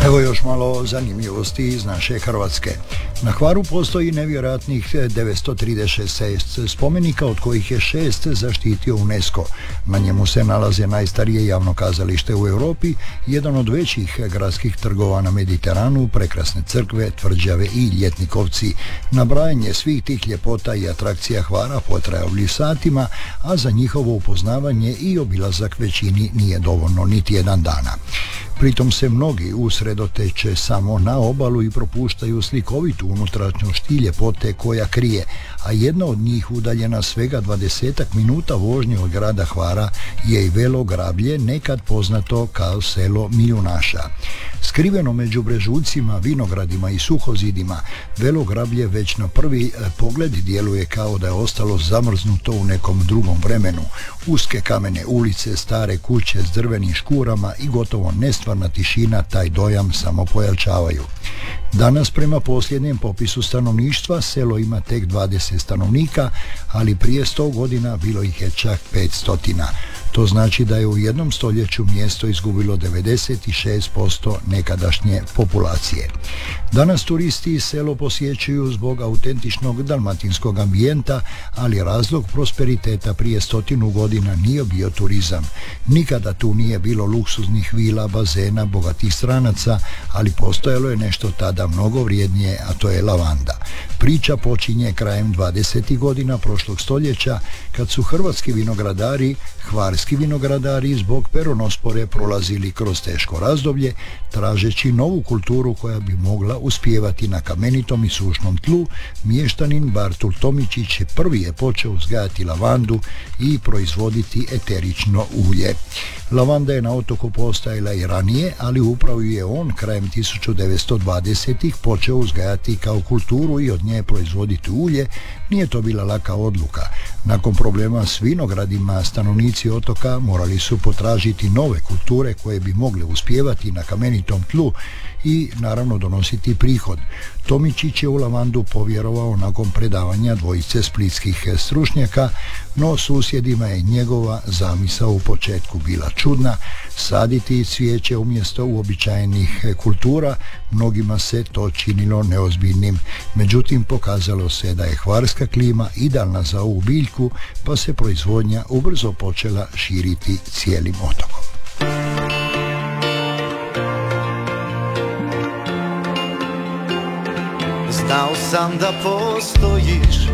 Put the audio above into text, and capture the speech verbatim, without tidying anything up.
Evo još malo zanimljivosti iz naše Hrvatske. Na Hvaru postoji nevjerojatnih devetsto trideset šest spomenika, od kojih je šest zaštitio UNESCO. Na njemu se nalaze najstarije javno kazalište u Europi, jedan od većih gradskih trgova na Mediteranu, prekrasne crkve, tvrđave i ljetnikovci. Nabrajanje svih tih ljepota i atrakcija Hvara potrajao bi satima, a za njihovo upoznavanje i obilazak većini nije dovoljno niti jedan dana. Pritom se mnogi usredoteče samo na obalu i propuštaju slikovitu unutrašnjost i ljepote koja krije, a jedna od njih, udaljena svega dvadesetak minuta vožnje od grada Hvara, je i Velo Grablje, nekad poznato kao selo Miljunaša. Skriveno među brežuljcima, vinogradima i suhozidima, Velo Grablje već na prvi pogled djeluje kao da je ostalo zamrznuto u nekom drugom vremenu. Uske kamene ulice, stare kuće s drvenim škurama i gotovo nestvarna tišina taj dojam samo pojačavaju. Danas, prema posljednjem popisu stanovništva, selo ima tek dvadeset stanovnika, ali prije sto godina bilo ih je čak petsto. To znači da je u jednom stoljeću mjesto izgubilo devedeset šest posto nekadašnje populacije. Danas turisti selo posjećuju zbog autentičnog dalmatinskog ambijenta, ali razlog prosperiteta prije stotinu godina nije bio turizam. Nikada tu nije bilo luksuznih vila, bazena, bogatih stranaca, ali postojalo je nešto tada mnogo vrijednije, a to je lavanda. Priča počinje krajem dvadesetih godina prošlog stoljeća, kad su hrvatski vinogradari, hvarski vinogradari zbog peronospore prolazili kroz teško razdoblje, tražeći novu kulturu koja bi mogla uspijevati na kamenitom i sušnom tlu. Mještanin Bartul Tomičić prvi je počeo uzgajati lavandu i proizvoditi eterično ulje. Lavanda je na otoku postojala i ranije, ali upravo je on krajem tisuću devetsto dvadesetih počeo uzgajati kao kulturu i od nje proizvoditi ulje. Nije to bila laka odluka. Nakon problema s vinogradima, stanovnici otoka morali su potražiti nove kulture koje bi mogle uspijevati na kamenitom tlu i naravno donositi prihod. Tomičić je u lavandu povjerovao nakon predavanja dvojice splitskih stručnjaka, no susjedima je njegova zamisao u početku bila čudna. Saditi cvijeće umjesto uobičajenih kultura, mnogima se to činilo neozbiljnim. Međutim, pokazalo se da je hvarska klima idealna za ovu biljku, pa se proizvodnja ubrzo počela širiti cijelim otokom. Znao sam da postojiš